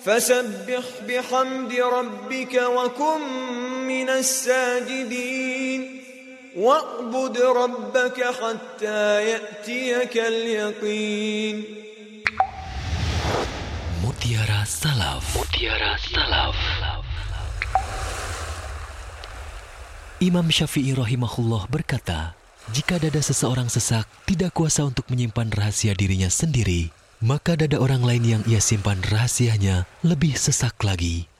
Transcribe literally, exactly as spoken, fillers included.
فسبح بحمد ربك وكن من الساجدين واعبد ربك حتى يأتيك اليقين. Mutiara Salaf. Mutiara Salaf. Imam Syafi'i rahimahullah berkata, jika dada seseorang sesak, tidak kuasa untuk menyimpan rahasia dirinya sendiri, maka dada orang lain yang ia simpan rahasianya lebih sesak lagi.